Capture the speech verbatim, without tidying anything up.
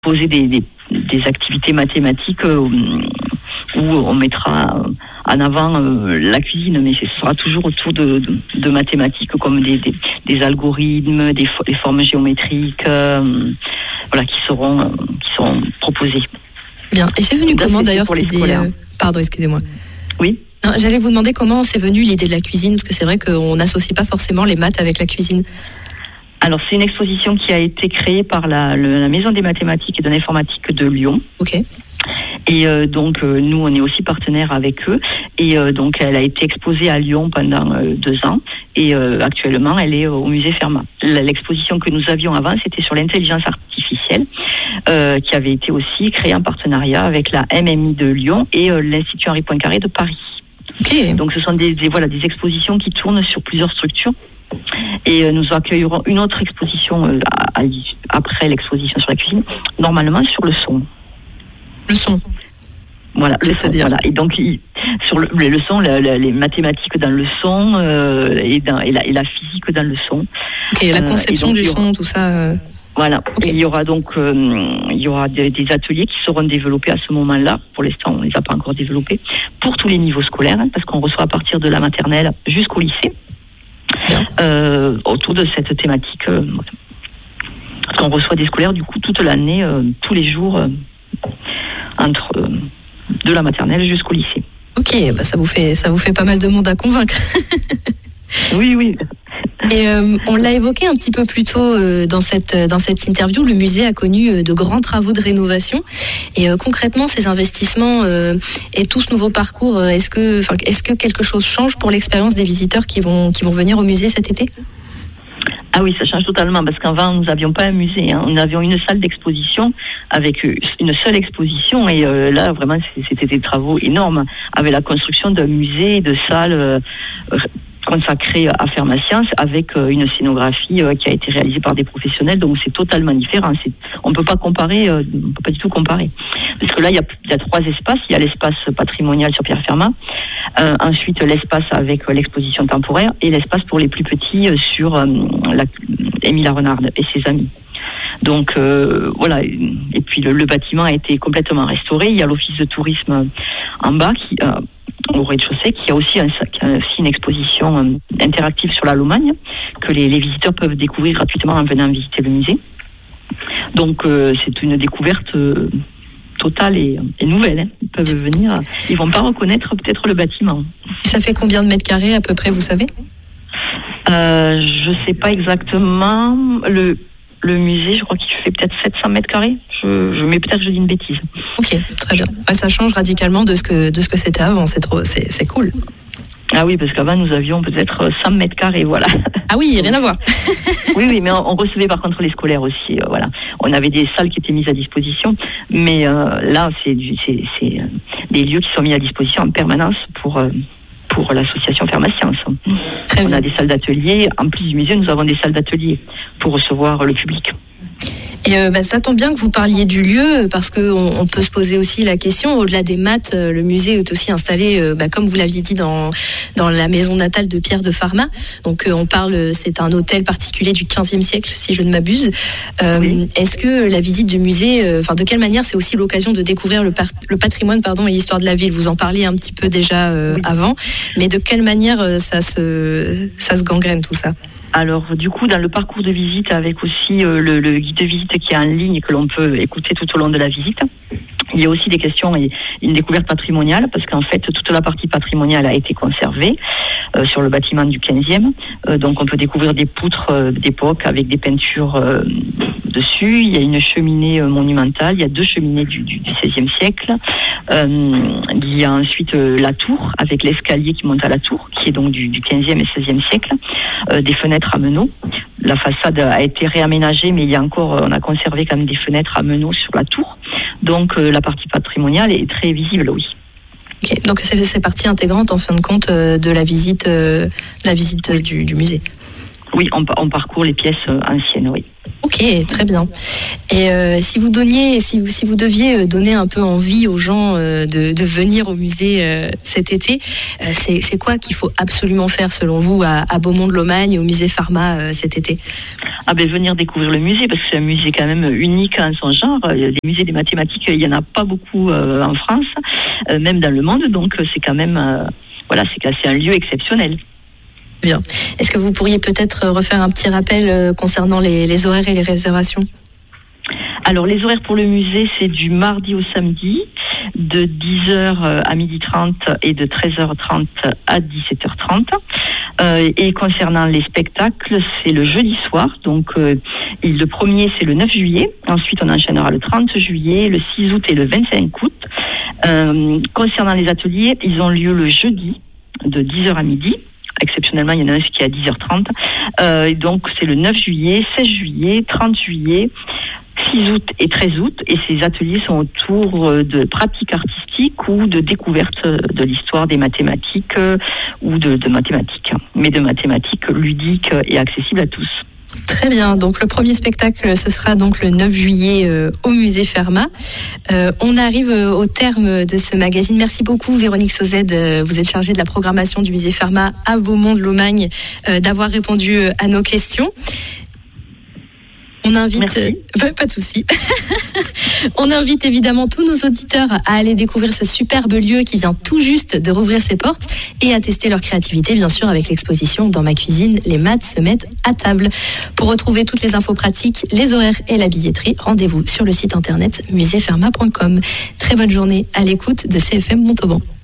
poser des, des, des activités mathématiques euh, où on mettra en avant euh, la cuisine, mais ce sera toujours autour de, de, de mathématiques comme des, des, des algorithmes, des, des formes géométriques, euh, voilà, qui seront, euh, qui seront proposées. Bien. Et c'est venu Là, comment c'est d'ailleurs pour les c'était des, scolaires. euh, Pardon, excusez-moi. Oui. Non, j'allais vous demander comment c'est venu l'idée de la cuisine, parce que c'est vrai qu'on n'associe pas forcément les maths avec la cuisine. Alors, c'est une exposition qui a été créée par la, le, la Maison des mathématiques et de l'informatique de Lyon. Ok. Et euh, donc, euh, nous, on est aussi partenaire avec eux. Et euh, donc, elle a été exposée à Lyon pendant euh, deux ans. Et euh, actuellement, elle est au musée Fermat. L'exposition que nous avions avant, c'était sur l'intelligence artificielle, euh, qui avait été aussi créée en partenariat avec la M M I de Lyon et euh, l'Institut Henri Poincaré de Paris. Okay. Donc, ce sont des, des, voilà, des expositions qui tournent sur plusieurs structures. Et euh, nous accueillerons une autre exposition euh, à, à, après l'exposition sur la cuisine, normalement sur le son. Le son. Voilà, le C'est-à-dire son, voilà. Et donc, il, sur le, le son, la, la, les mathématiques dans le son euh, et, dans, et, la, et la physique dans le son. Ok, la conception euh, donc, du aura, son, tout ça. Euh... Voilà. Okay. Et il y aura donc euh, il y aura des, des ateliers qui seront développés à ce moment-là. Pour l'instant, on ne les a pas encore développés. Pour tous les niveaux scolaires, hein, parce qu'on reçoit à partir de la maternelle jusqu'au lycée. Euh, autour de cette thématique. Euh, parce qu'on reçoit des scolaires du coup toute l'année, euh, tous les jours, euh, entre euh, de la maternelle jusqu'au lycée. Ok, bah ça vous fait ça vous fait pas mal de monde à convaincre. Oui, oui. Et euh, on l'a évoqué un petit peu plus tôt euh, dans cette dans cette interview. Le musée a connu euh, de grands travaux de rénovation. Et euh, concrètement, ces investissements euh, et tout ce nouveau parcours, euh, est-ce que enfin est-ce que quelque chose change pour l'expérience des visiteurs qui vont qui vont venir au musée cet été ? Ah oui, ça change totalement, parce qu'avant, nous n'avions pas un musée, hein. Nous avions une salle d'exposition avec une seule exposition, et euh, là, vraiment, c'était des travaux énormes, avec la construction d'un musée, de salles euh, consacrées à Pharmasciences, avec euh, une scénographie euh, qui a été réalisée par des professionnels, donc c'est totalement différent. C'est, on ne peut pas comparer, euh, on ne peut pas du tout comparer. Parce que là, il y a, il y a trois espaces. Il y a l'espace patrimonial sur Pierre Fermat, euh, ensuite l'espace avec euh, l'exposition temporaire, et l'espace pour les plus petits euh, sur euh, la, Émile Renarde et ses amis. Donc euh, voilà, et puis le, le bâtiment a été complètement restauré. Il y a l'office de tourisme en bas, qui, euh, au rez-de-chaussée, qui a aussi, un, qui a aussi une exposition euh, interactive sur la Lomagne, que les, les visiteurs peuvent découvrir gratuitement en venant visiter le musée. Donc euh, c'est une découverte euh, totale et, et nouvelle. Hein. Ils peuvent venir, ils vont pas reconnaître peut-être le bâtiment. Ça fait combien de mètres carrés à peu près, vous savez ? euh, Je sais pas exactement. Le Le musée, je crois qu'il fait peut-être sept cents mètres carrés. Je, je, mais peut-être que je dis une bêtise. Ok, très bien. Bah, ça change radicalement de ce que, de ce que c'était avant. C'est, trop, c'est, c'est cool. Ah oui, parce qu'avant, nous avions peut-être cent mètres carrés, voilà. Ah oui, rien à voir. Oui, oui, mais on, on recevait par contre les scolaires aussi, euh, voilà. On avait des salles qui étaient mises à disposition, mais euh, là, c'est, du, c'est, c'est euh, des lieux qui sont mis à disposition en permanence pour... Euh, pour l'association Pharmasciences. On bien. a des salles d'atelier. En plus du musée, nous avons des salles d'atelier pour recevoir le public. Et euh, bah, ça tombe bien que vous parliez du lieu, parce qu'on on peut se poser aussi la question, au-delà des maths, euh, le musée est aussi installé, euh, bah, comme vous l'aviez dit, dans, dans la maison natale de Pierre de Farmat. Donc euh, on parle, c'est un hôtel particulier du quinzième siècle, si je ne m'abuse. Euh, oui. Est-ce que la visite du musée, enfin euh, de quelle manière c'est aussi l'occasion de découvrir le, par- le patrimoine pardon, et l'histoire de la ville ? Vous en parliez un petit peu déjà euh, oui. avant, mais de quelle manière euh, ça, se, ça se gangrène tout ça ? Alors, du coup, dans le parcours de visite, avec aussi euh, le, le guide de visite qui est en ligne et que l'on peut écouter tout au long de la visite, il y a aussi des questions et une découverte patrimoniale, parce qu'en fait, toute la partie patrimoniale a été conservée euh, sur le bâtiment du quinzième. Euh, donc, on peut découvrir des poutres euh, d'époque avec des peintures euh, dessus. Il y a une cheminée euh, monumentale. Il y a deux cheminées du, du, du seizième siècle. Euh, il y a ensuite euh, la tour, avec l'escalier qui monte à la tour, qui est donc du, du quinzième et seizième siècle. Euh, des fenêtres à meneaux. La façade a été réaménagée, mais il y a encore, on a conservé quand même des fenêtres à meneaux sur la tour. Donc euh, la partie patrimoniale est très visible, oui. Okay. Donc c'est, c'est partie intégrante en fin de compte euh, de la visite, euh, la visite euh, du, du musée. Oui, on, on parcourt les pièces euh, anciennes, oui. Ok, très bien. Et euh, si vous donniez, si vous, si vous deviez donner un peu envie aux gens euh, de, de venir au musée euh, cet été, euh, c'est, c'est quoi qu'il faut absolument faire selon vous à, à Beaumont-de-Lomagne, au musée Pharma euh, cet été? Ah ben venir découvrir le musée, parce que c'est un musée quand même unique en son genre. Des musées des mathématiques, il y en a pas beaucoup euh, en France, euh, même dans le monde, donc c'est quand même, euh, voilà, c'est, c'est un lieu exceptionnel. Bien. Est-ce que vous pourriez peut-être refaire un petit rappel euh, concernant les, les horaires et les réservations? Alors les horaires pour le musée, c'est du mardi au samedi, de dix heures à midi trente et de treize heures trente à dix-sept heures trente. Euh, et concernant les spectacles, c'est le jeudi soir. Donc euh, le premier, c'est le neuf juillet. Ensuite, on enchaînera le trente juillet, le six août et le vingt-cinq août. Euh, concernant les ateliers, ils ont lieu le jeudi de dix heures à midi. Exceptionnellement, il y en a un qui est à dix heures trente. Euh, et donc, c'est le neuf juillet, seize juillet, trente juillet, six août et treize août. Et ces ateliers sont autour de pratiques artistiques ou de découvertes de l'histoire des mathématiques euh, ou de, de mathématiques, mais de mathématiques ludiques et accessibles à tous. Très bien, donc le premier spectacle, ce sera donc le neuf juillet euh, au musée Pharma. Euh, on arrive au terme de ce magazine. Merci beaucoup Véronique Sauzet, euh, vous êtes chargée de la programmation du musée Pharma à Beaumont-de-Lomagne, euh, d'avoir répondu à nos questions. On invite, euh, bah, pas de souci. On invite évidemment tous nos auditeurs à aller découvrir ce superbe lieu qui vient tout juste de rouvrir ses portes et à tester leur créativité, bien sûr, avec l'exposition Dans ma cuisine, les maths se mettent à table. Pour retrouver toutes les infos pratiques, les horaires et la billetterie, rendez-vous sur le site internet musée pharma point com. Très bonne journée à l'écoute de C F M Montauban.